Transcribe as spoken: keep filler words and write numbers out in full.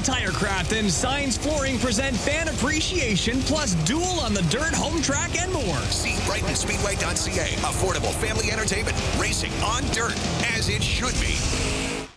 Tirecraft and Signs Flooring present Fan Appreciation plus Duel on the Dirt, Home Track, and more. See Brighton Speedway dot C A. Affordable family entertainment. Racing on dirt, as it should be.